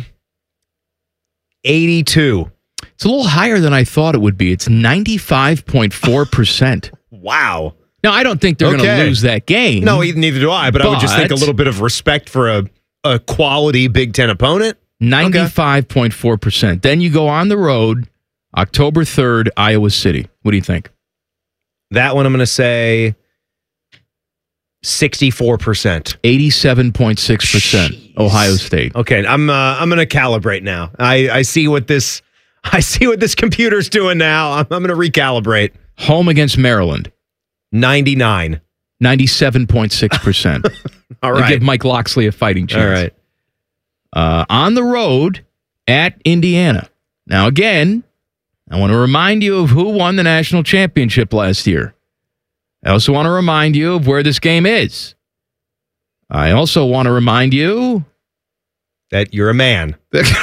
82. It's a little higher than I thought it would be. It's 95.4%. Wow. Now, I don't think they're going to lose that game. No, neither do I, but I would just think a little bit of respect for a quality Big Ten opponent. 95.4%. Then you go on the road, October 3rd, Iowa City. What do you think? That one I'm going to say 64%. 87.6%. Ohio State. Okay, I'm going to calibrate now. I see what this computer's doing now. I'm going to recalibrate. Home against Maryland. 99. 97.6%. All right. Give Mike Loxley a fighting chance. All right. On the road at Indiana. Now, again, I want to remind you of who won the national championship last year. I also want to remind you of where this game is. I also want to remind you that you're a man.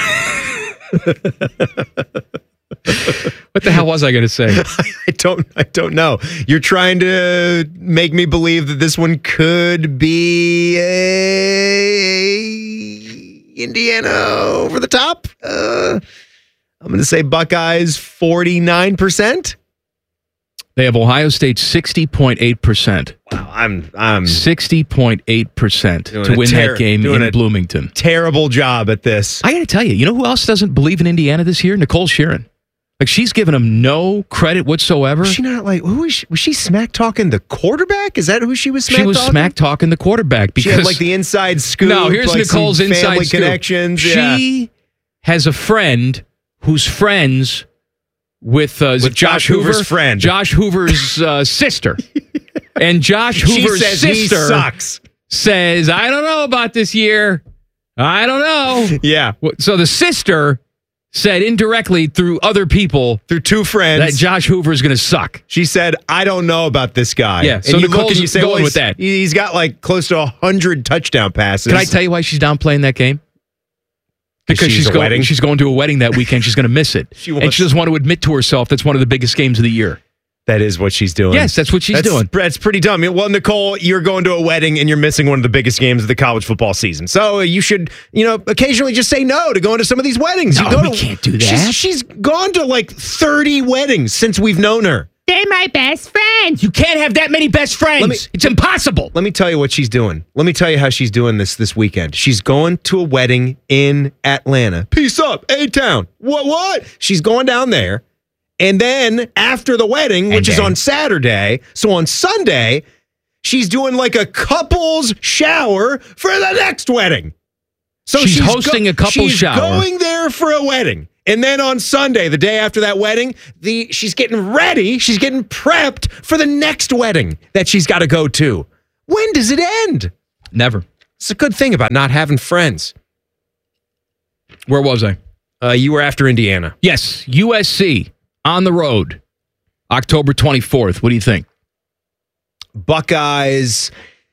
What the hell was I going to say? I don't know. You're trying to make me believe that this one could be Indiana over the top. I'm going to say Buckeyes 49%. They have Ohio State 60.8%. Wow, I'm 60.8% to win that game in Bloomington. Terrible job at this. I got to tell you, you know who else doesn't believe in Indiana this year? Nicole Sheeran. Like, she's given them no credit whatsoever. Was she not like, who was she smack talking the quarterback? Is that who she was smack talking? She was smack talking the quarterback because she had like the inside scoop. No, here's like Nicole's inside family scoop. Connections. She has a friend who's friends with Josh Hoover's friend. Josh Hoover's sister. And Josh Hoover's sister he sucks. Says, I don't know about this year. I don't know. Yeah. So the sister said indirectly through other people, through two friends, that Josh Hoover is going to suck. She said, I don't know about this guy. Yeah, so and you Nicole's look and you say, going with that. He's got like close to 100 touchdown passes. Can I tell you why she's downplaying that game? Because she's going to a wedding that weekend. She's going to miss it. And she doesn't want to admit to herself that's one of the biggest games of the year. That is what she's doing. Yes, that's what she's doing. That's pretty dumb. Well, Nicole, you're going to a wedding and you're missing one of the biggest games of the college football season. So you should, occasionally just say no to going to some of these weddings. No, we can't do that. She's gone to like 30 weddings since we've known her. they're my best friends. You can't have that many best friends. It's impossible. Let me tell you what she's doing. Let me tell you how she's doing this weekend. She's going to a wedding in Atlanta. Peace up, A-Town. What? She's going down there. And then after the wedding, which is on Saturday, so on Sunday, she's doing like a couple's shower for the next wedding. So she's hosting a couple's shower. She's going there for a wedding. And then on Sunday, the day after that wedding, she's getting ready. She's getting prepped for the next wedding that she's got to go to. When does it end? Never. It's a good thing about not having friends. Where was I? You were after Indiana. Yes, USC on the road, October 24th. What do you think? Buckeyes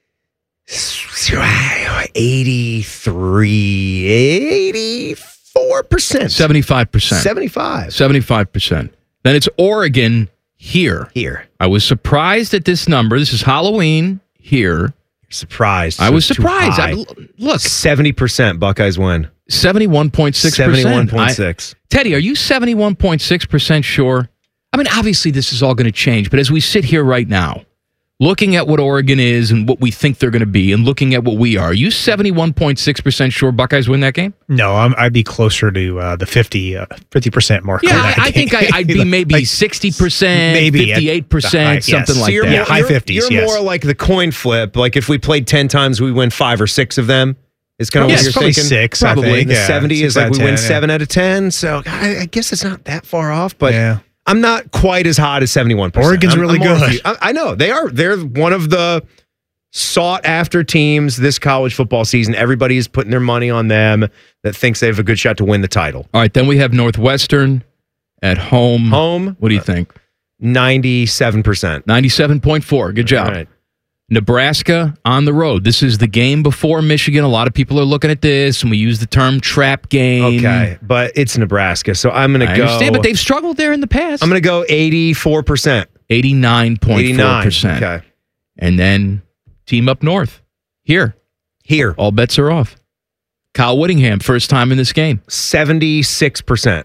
83, 84%. 75%. 75%. Then it's Oregon here. I was surprised at this number. This is Halloween here. You're surprised. I was surprised. Look. 70% Buckeyes win. 71.6%. 71.6. Teddy, are you 71.6% sure? I mean, obviously this is all going to change, but as we sit here right now, looking at what Oregon is and what we think they're going to be and looking at what we are you 71.6% sure Buckeyes win that game? No, I'd be closer to the 50% mark. Yeah, I think I'd be maybe 60%, maybe 58%, something like that. High 50s, You're more like the coin flip. Like if we played 10 times, we win 5 or 6 of them. It's kind of what you're probably thinking. 6, probably. I think. The 70 is like we win 7 yeah. out of 10. So I guess it's not that far off, but I'm not quite as hot as 71%. Oregon's really good. I know they are. They're one of the sought after teams this college football season. Everybody is putting their money on them that thinks they have a good shot to win the title. All right, then we have Northwestern at home. What do you think? 97%. 97.4. Good job. All right. Nebraska on the road. This is the game before Michigan. A lot of people are looking at this, and we use the term trap game. Okay, but it's Nebraska, so I'm going to go. I understand, but they've struggled there in the past. I'm going to go 84%. 89.4%. Okay. And then team up north. Here. All bets are off. Kyle Whittingham, first time in this game. 76%.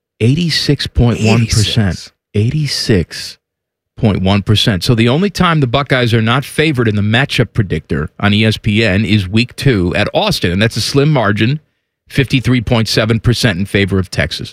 86.1%. 86.1%. So the only time the Buckeyes are not favored in the matchup predictor on ESPN is week 2 at Austin, and that's a slim margin, 53.7% in favor of Texas.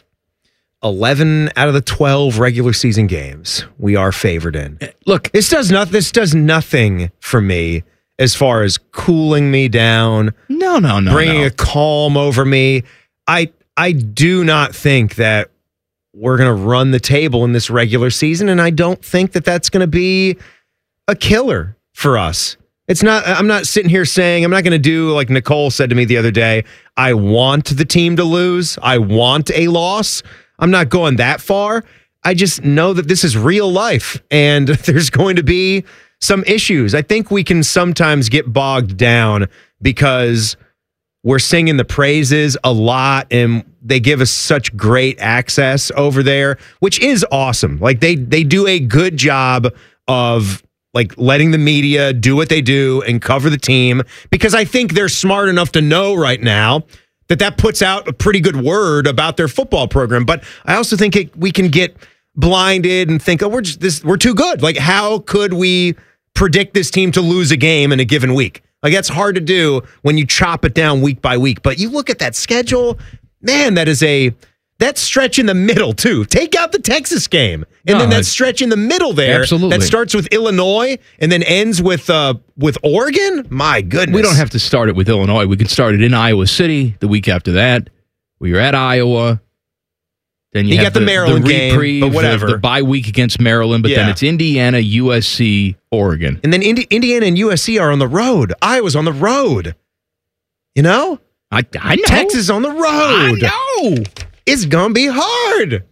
11 out of the 12 regular season games we are favored in. Look, this does nothing for me as far as cooling me down. No. Bringing a calm over me. I do not think that we're going to run the table in this regular season, and I don't think that that's going to be a killer for us. I'm not sitting here saying, I'm not going to do like Nicole said to me the other day, I want the team to lose. I want a loss. I'm not going that far. I just know that this is real life, and there's going to be some issues. I think we can sometimes get bogged down because we're singing the praises a lot, and they give us such great access over there, which is awesome. Like they do a good job of like letting the media do what they do and cover the team, because I think they're smart enough to know right now that puts out a pretty good word about their football program. But I also think we can get blinded and think, we're too good. Like, how could we predict this team to lose a game in a given week? Like, that's hard to do when you chop it down week by week. But you look at that schedule, man, that stretch in the middle, too. Take out the Texas game. And then that stretch in the middle there. Absolutely. That starts with Illinois and then ends with Oregon. My goodness. We don't have to start it with Illinois. We can start it in Iowa City the week after that. We were at Iowa. Then you got the Maryland game, but whatever. The bye week against Maryland, but then it's Indiana, USC, Oregon. And then Indiana and USC are on the road. Iowa's on the road. You know? I know. Texas on the road. I know. It's going to be hard.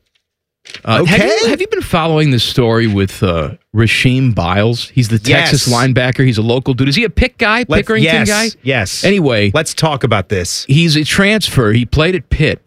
Okay. Have you been following this story with Rasheem Biles? He's the Texas linebacker. He's a local dude. Is he a Pitt guy? Pickerington guy? Yes. Anyway. Let's talk about this. He's a transfer. He played at Pitt.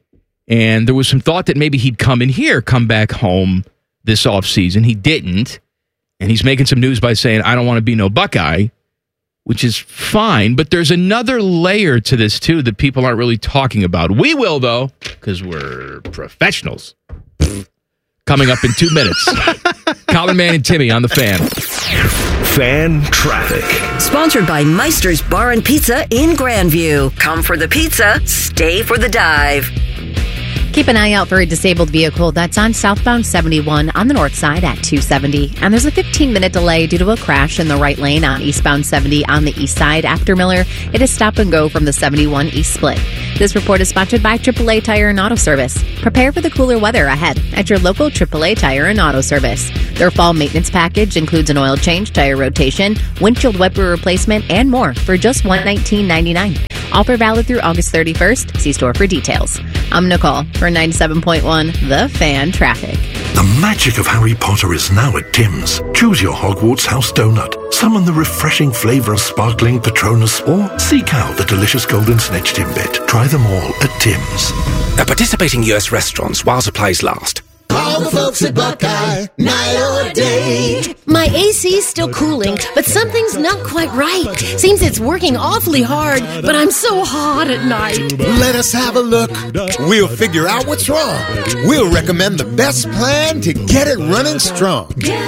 And there was some thought that maybe he'd come back home this offseason. He didn't. And he's making some news by saying, I don't want to be no Buckeye, which is fine. But there's another layer to this, too, that people aren't really talking about. We will, though, because we're professionals. Coming up in 2 minutes. Colin, Man, and Timmy on the Fan. Fan traffic. Sponsored by Meister's Bar and Pizza in Grandview. Come for the pizza, stay for the dive. Keep an eye out for a disabled vehicle that's on southbound 71 on the north side at 270. And there's a 15-minute delay due to a crash in the right lane on eastbound 70 on the east side after Miller. It is stop and go from the 71 east split. This report is sponsored by AAA Tire and Auto Service. Prepare for the cooler weather ahead at your local AAA Tire and Auto Service. Their fall maintenance package includes an oil change, tire rotation, windshield wiper replacement, and more for just $119.99. Offer valid through August 31st. See store for details. I'm Nicole for 97.1 The Fan Traffic. The magic of Harry Potter is now at Tim's. Choose your Hogwarts house donut, summon the refreshing flavour of sparkling Patronus, or seek out the delicious golden snitch Timbit. Try them all at Tim's. At participating US restaurants while supplies last. All the folks at Buckeye, night or day. My AC's still cooling, but something's not quite right. Seems it's working awfully hard, but I'm so hot at night. Let us have a look. We'll figure out what's wrong. We'll recommend the best plan to get it running strong.